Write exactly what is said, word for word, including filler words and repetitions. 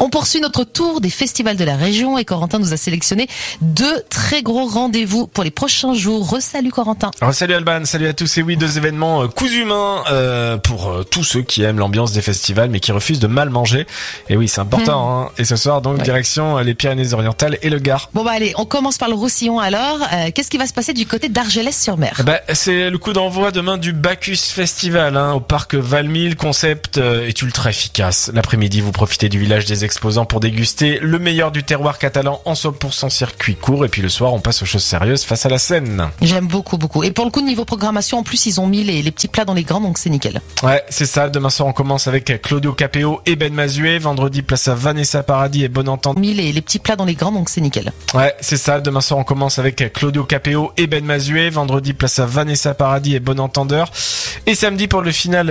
On poursuit notre tour des festivals de la région et Corentin nous a sélectionné deux très gros rendez-vous pour les prochains jours. Re-salut Corentin. Alors, salut Alban, salut à tous. Et oui, deux événements euh, cousu main euh, pour euh, tous ceux qui aiment l'ambiance des festivals mais qui refusent de mal manger. Et oui, c'est important. Mmh. Hein. Et ce soir, donc, ouais. direction euh, les Pyrénées-Orientales et le Gard. Bon bah allez, on commence par le Roussillon alors. Euh, qu'est-ce qui va se passer du côté d'Argelès-sur-Mer? Bah, c'est le coup d'envoi demain du Bacchus Festival hein, au parc Valmy. Le concept euh, est ultra efficace. L'après-midi, vous profitez du village des exposants pour déguster le meilleur du terroir catalan en cent pour cent circuit court. Et puis le soir, on passe aux choses sérieuses face à la Seine. J'aime beaucoup, beaucoup. Et pour le coup, niveau programmation, en plus, ils ont mis les, les petits plats dans les grands, donc c'est nickel. Ouais, c'est ça. Demain soir, on commence avec Claudio Capéo et Ben Mazué. Vendredi, place à Vanessa Paradis et Bonne Entente. Mis les, les petits plats dans les grands, donc c'est nickel. Ouais, c'est ça. Demain soir, on commence avec Claudio Capéo et Ben Mazué. Vendredi, place à Vanessa Paradis et Bon Entendeur. Et samedi, pour le final,